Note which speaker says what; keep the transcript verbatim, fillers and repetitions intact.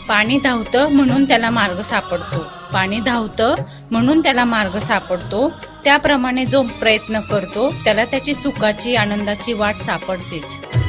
Speaker 1: पाणी धावतं म्हणून त्याला मार्ग सापडतो. पाणी धावतं म्हणून त्याला मार्ग सापडतो. त्याप्रमाणे जो प्रयत्न करतो त्याला त्याची सुखाची आनंदाची वाट सापडतेच.